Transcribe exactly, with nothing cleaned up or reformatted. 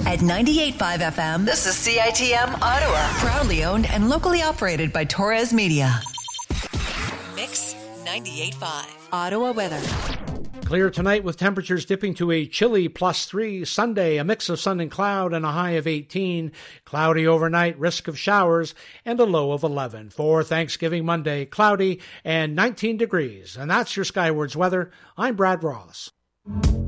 At ninety-eight point five F M, this is C I T M Ottawa. Proudly owned and locally operated by Torres Media. Mix ninety-eight point five. Ottawa weather. Clear tonight with temperatures dipping to a chilly plus three. Sunday, a mix of sun and cloud and a high of eighteen. Cloudy overnight, risk of showers, and a low of eleven. For Thanksgiving Monday, cloudy and nineteen degrees. And that's your Skywards weather. I'm Brad Ross.